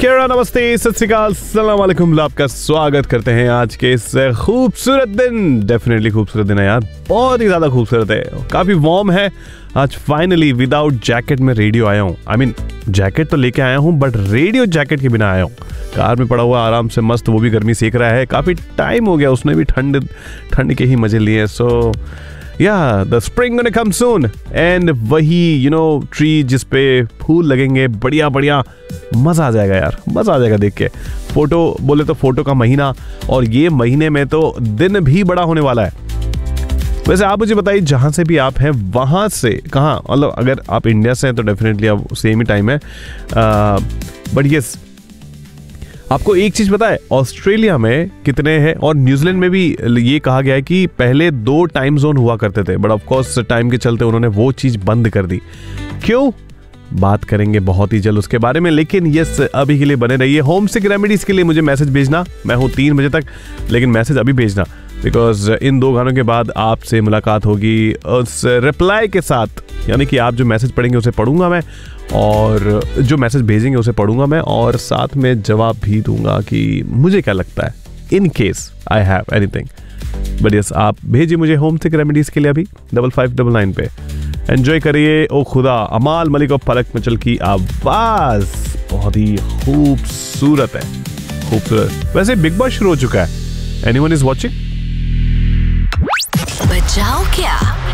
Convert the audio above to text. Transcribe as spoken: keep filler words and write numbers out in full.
नमस्कार, नमस्ते, सत श्री अकाल, अस्सलाम वालेकुम। आपका स्वागत करते हैं आज के इस खूबसूरत दिन। डेफिनेटली खूबसूरत दिन है यार, बहुत ही ज्यादा खूबसूरत है, काफी वार्म है। आज फाइनली विदाउट जैकेट में रेडियो आया हूँ। आई मीन जैकेट तो लेके आया हूँ बट रेडियो जैकेट के बिना आया हूँ। कार में पड़ा हुआ आराम से मस्त, वो भी गर्मी सेक रहा है। काफी टाइम हो गया, उसने भी ठंड ठंड के ही मजे लिए। सो या the spring gonna come soon and वही यू नो ट्री जिस पे फूल लगेंगे, बढ़िया बढ़िया, मजा आ जाएगा यार, मजा आ जाएगा देख के। फोटो बोले तो फोटो का महीना, और ये महीने में तो दिन भी बड़ा होने वाला है। वैसे आप मुझे बताइए जहां से भी आप हैं वहां से कहाँ, मतलब अगर आप इंडिया से हैं तो डेफिनेटली अब सेम ही टाइम है, बट यस आपको एक चीज पता है ऑस्ट्रेलिया में कितने हैं, और न्यूजीलैंड में भी ये कहा गया है कि पहले दो टाइम जोन हुआ करते थे, बट ऑफ कोर्स टाइम के चलते उन्होंने वो चीज बंद कर दी। क्यों, बात करेंगे बहुत ही जल्द उसके बारे में। लेकिन यस अभी के लिए बने रहिए। होम सिक रेमेडीज के लिए मुझे मैसेज भेजना, मैं हूँ तीन बजे तक, लेकिन मैसेज अभी भेजना, बिकॉज इन दो गानों के बाद आपसे मुलाकात होगी उस रिप्लाई के साथ। यानी कि आप जो मैसेज पढ़ेंगे उसे पढ़ूंगा मैं, और जो मैसेज भेजेंगे उसे पढ़ूंगा मैं, और साथ में जवाब भी दूंगा कि मुझे क्या लगता है in case I have anything. But yes आप भेजिए मुझे होम सिक रेमेडीज के लिए अभी डबल फाइव डबल नाइन पे। एंजॉय करिए ओ खुदा, अमाल मलिक और पलक मिचल की आवाज बहुत ही खूबसूरत है, खूबसूरत। वैसे बिग बॉस शुरू हो चुका है, एनीवन इज वॉचिंग? बजाओ क्या